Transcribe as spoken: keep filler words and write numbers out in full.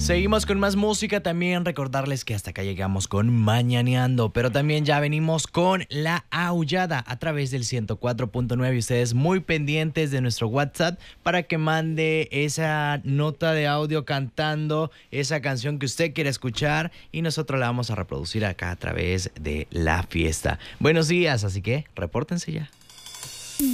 Seguimos con más música, también recordarles que hasta acá llegamos con Mañaneando, pero también ya venimos con La Aullada a través del ciento cuatro punto nueve. Ustedes muy pendientes de nuestro WhatsApp para que mande esa nota de audio cantando esa canción que usted quiere escuchar y nosotros la vamos a reproducir acá a través de La Fiesta. Buenos días, así que repórtense ya.